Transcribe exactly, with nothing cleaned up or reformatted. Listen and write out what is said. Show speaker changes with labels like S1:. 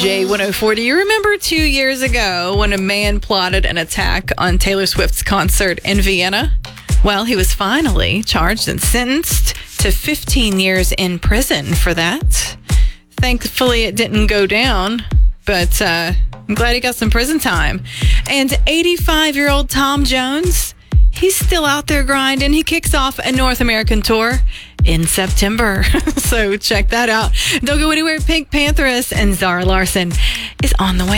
S1: J one oh four. Do you remember two years ago when a man plotted an attack on Taylor Swift's concert in Vienna? Well, he was finally charged and sentenced to fifteen years in prison for that. Thankfully, it didn't go down, but uh, I'm glad he got some prison time. And eighty-five-year-old Tom Jones, he's still out there grinding. He kicks off a North American tour in September. So check that out. Don't go anywhere. Pink Pantheress and Zara Larsson is on the way.